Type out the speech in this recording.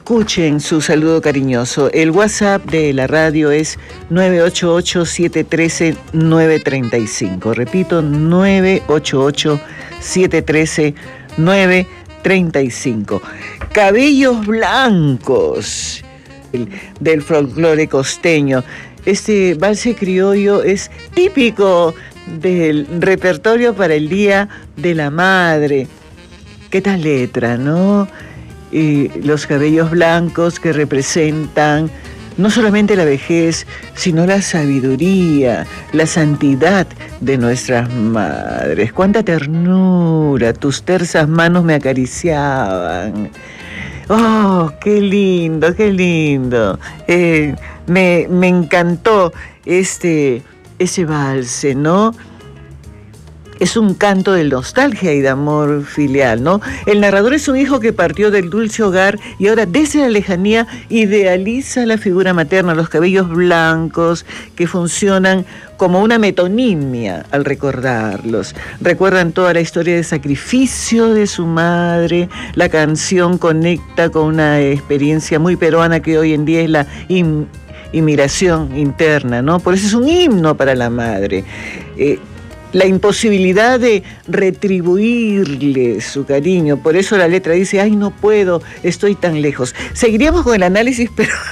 Escuchen su saludo cariñoso. El WhatsApp de la radio es 988-713-935. Repito, 988-713-935. Cabellos blancos del folclore costeño. Este valse criollo es típico del repertorio para el Día de la Madre. ¿Qué tal letra, no? Y los cabellos blancos que representan no solamente la vejez, sino la sabiduría, la santidad de nuestras madres. ¡Cuánta ternura! Tus tersas manos me acariciaban. ¡Oh, qué lindo, qué lindo! Me encantó ese valse, ¿no? Es un canto de nostalgia y de amor filial, ¿no? El narrador es un hijo que partió del dulce hogar y ahora desde la lejanía idealiza la figura materna, los cabellos blancos que funcionan como una metonimia al recordarlos. Recuerdan toda la historia de sacrificio de su madre. La canción conecta con una experiencia muy peruana que hoy en día es la inmigración interna, ¿no? Por eso es un himno para la madre. La imposibilidad de retribuirle su cariño. Por eso la letra dice, ay, no puedo, estoy tan lejos. Seguiríamos con el análisis, pero